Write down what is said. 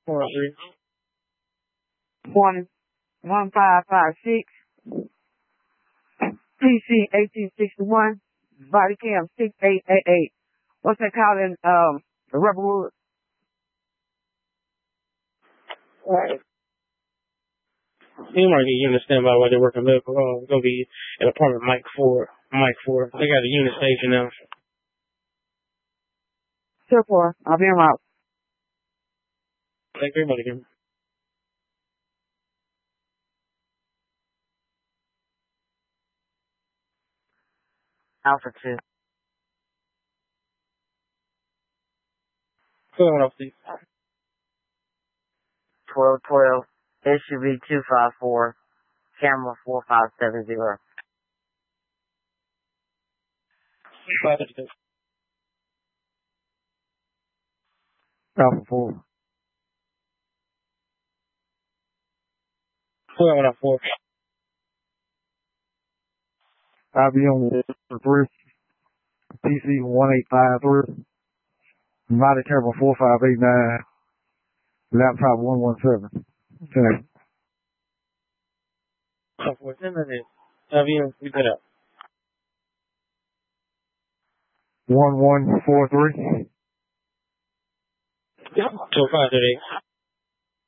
403. 1556. PC 1861. Body cam 6888. What's that called in Rubberwood? Alright. You might get a unit standby while they're working medical. It's going to be an apartment Mike 4. They got a unit station now. Sure, 4. I'll be en route. Thank you very much again. Alpha 2. 1212. SUV 254. Camera 4570. Alpha 4. 4. I'll be on the 3. PC 1853. Body camera 4589. Laptop 117. Okay. 10 minutes. Avion, we got up. 1143. Yep. 25 today.